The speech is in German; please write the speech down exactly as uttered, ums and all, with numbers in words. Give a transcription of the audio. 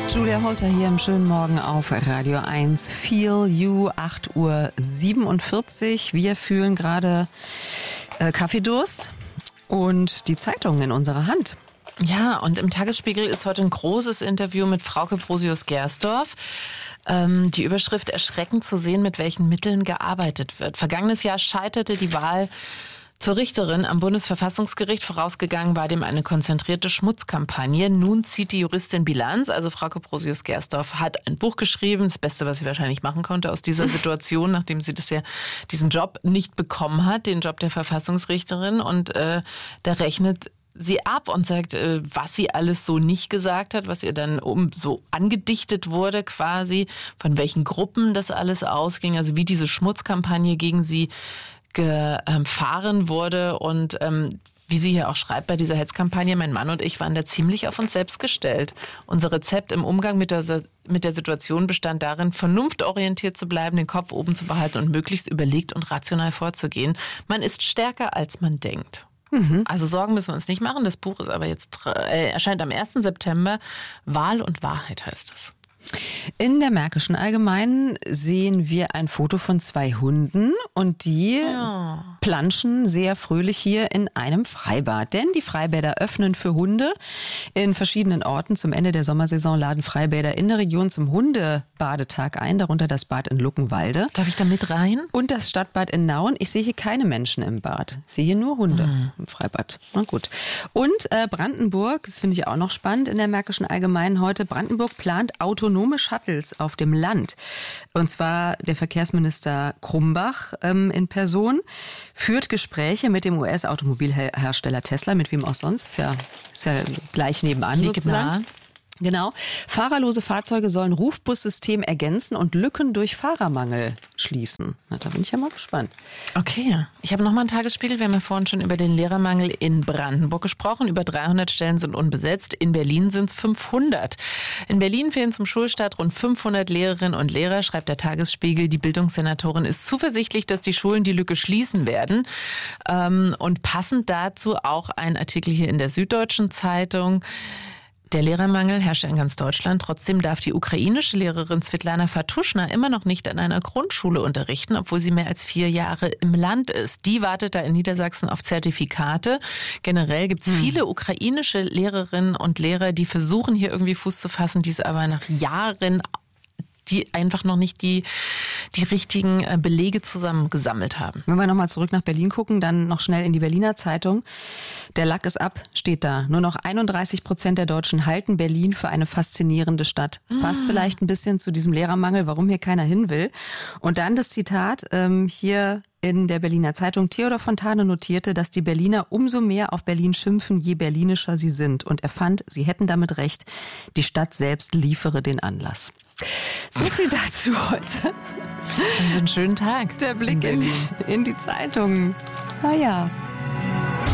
Julia Holter hier im schönen Morgen auf Radio eins. Feel You, acht Uhr siebenundvierzig. Wir fühlen gerade äh, Kaffeedurst und die Zeitung in unserer Hand. Ja, und im Tagesspiegel ist heute ein großes Interview mit Frauke Brosius-Gersdorf. Ähm, die Überschrift: Erschreckend zu sehen, mit welchen Mitteln gearbeitet wird. Vergangenes Jahr scheiterte die Wahl zur Richterin am Bundesverfassungsgericht. Vorausgegangen war dem eine konzentrierte Schmutzkampagne. Nun zieht die Juristin Bilanz. Also Frauke Brosius-Gersdorf hat ein Buch geschrieben. Das Beste, was sie wahrscheinlich machen konnte aus dieser Situation, nachdem sie das ja, diesen Job nicht bekommen hat, den Job der Verfassungsrichterin. Und äh, da rechnet sie ab und sagt, äh, was sie alles so nicht gesagt hat, was ihr dann um so angedichtet wurde quasi, von welchen Gruppen das alles ausging, also wie diese Schmutzkampagne gegen sie gefahren wurde und ähm, wie sie hier auch schreibt bei dieser Hetzkampagne: Mein Mann und ich waren da ziemlich auf uns selbst gestellt. Unser Rezept im Umgang mit der, mit der Situation bestand darin, vernunftorientiert zu bleiben, den Kopf oben zu behalten und möglichst überlegt und rational vorzugehen. Man ist stärker, als man denkt. Mhm. Also Sorgen müssen wir uns nicht machen. Das Buch ist aber jetzt äh, erscheint am ersten September. Wahl und Wahrheit heißt es. In der Märkischen Allgemeinen sehen wir ein Foto von zwei Hunden und die ja. planschen sehr fröhlich hier in einem Freibad. Denn die Freibäder öffnen für Hunde in verschiedenen Orten. Zum Ende der Sommersaison laden Freibäder in der Region zum Hundebadetag ein, darunter das Bad in Luckenwalde. Darf ich da mit rein? Und das Stadtbad in Nauen. Ich sehe hier keine Menschen im Bad. Ich sehe hier nur Hunde mhm. im Freibad. Na gut. Und äh, Brandenburg, das finde ich auch noch spannend in der Märkischen Allgemeinen heute. Brandenburg plant autonome Shuttles auf dem Land. Und zwar der Verkehrsminister Krumbach ähm, in Person führt Gespräche mit dem U S-Automobilhersteller Tesla, mit wem auch sonst. Ist ja, ist ja gleich nebenan sozusagen. Genau. Fahrerlose Fahrzeuge sollen Rufbussystem ergänzen und Lücken durch Fahrermangel schließen. Na, da bin ich ja mal gespannt. Okay, ich habe nochmal einen Tagesspiegel. Wir haben ja vorhin schon über den Lehrermangel in Brandenburg gesprochen. Über dreihundert Stellen sind unbesetzt. In Berlin sind es fünfhundert. In Berlin fehlen zum Schulstart rund fünfhundert Lehrerinnen und Lehrer, schreibt der Tagesspiegel. Die Bildungssenatorin ist zuversichtlich, dass die Schulen die Lücke schließen werden. Und passend dazu auch ein Artikel hier in der Süddeutschen Zeitung. Der Lehrermangel herrscht in ganz Deutschland. Trotzdem darf die ukrainische Lehrerin Svetlana Fatuschna immer noch nicht an einer Grundschule unterrichten, obwohl sie mehr als vier Jahre im Land ist. Die wartet da in Niedersachsen auf Zertifikate. Generell gibt es viele ukrainische Lehrerinnen und Lehrer, die versuchen, hier irgendwie Fuß zu fassen, die es aber nach Jahren die einfach noch nicht die, die richtigen Belege zusammengesammelt haben. Wenn wir nochmal zurück nach Berlin gucken, dann noch schnell in die Berliner Zeitung. Der Lack ist ab, steht da. Nur noch einunddreißig Prozent der Deutschen halten Berlin für eine faszinierende Stadt. Das passt mm. vielleicht ein bisschen zu diesem Lehrermangel, warum hier keiner hin will. Und dann das Zitat ähm, hier in der Berliner Zeitung. Theodor Fontane notierte, dass die Berliner umso mehr auf Berlin schimpfen, je berlinischer sie sind. Und er fand, sie hätten damit recht, die Stadt selbst liefere den Anlass. So viel dazu heute. Einen schönen Tag. Der Blick in, in, in die Zeitung. Naja.